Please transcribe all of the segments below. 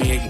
me.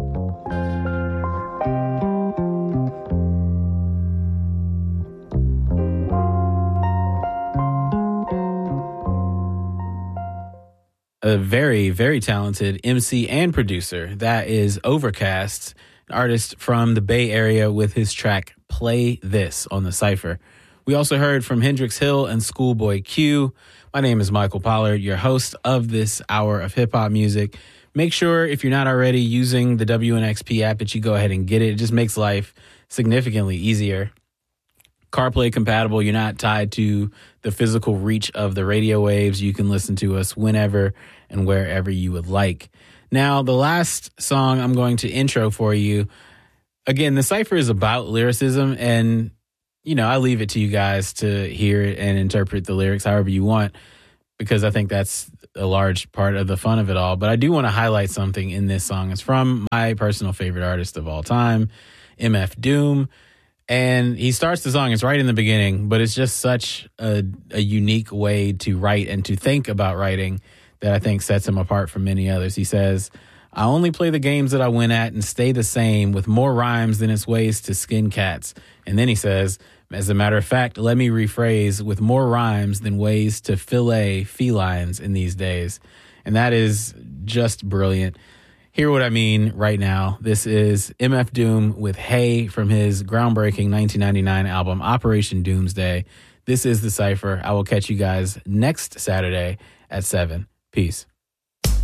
A very, very talented MC and producer. That is Overcast, an artist from the Bay Area with his track Play This on the Cypher. We also heard from Hendrix Hill and Schoolboy Q. My name is Michael Pollard, your host of this hour of hip-hop music. Make sure, if you're not already using the WNXP app, that you go ahead and get it. It just makes life significantly easier. CarPlay compatible. You're not tied to the physical reach of the radio waves. You can listen to us whenever and wherever you would like. Now, the last song I'm going to intro for you, again, the Cypher is about lyricism, and, you know, I leave it to you guys to hear it and interpret the lyrics however you want, because I think that's a large part of the fun of it all. But I do want to highlight something in this song. It's from my personal favorite artist of all time, MF Doom. And he starts the song, it's right in the beginning, but it's just such a unique way to write and to think about writing that I think sets him apart from many others. He says, I only play the games that I win at and stay the same with more rhymes than it's ways to skin cats. And then he says, as a matter of fact, let me rephrase, with more rhymes than ways to fillet felines in these days. And that is just brilliant. Hear what I mean right now. This is MF Doom with Hey from his groundbreaking 1999 album Operation Doomsday. This is The Cypher. I will catch you guys next Saturday at 7. Peace.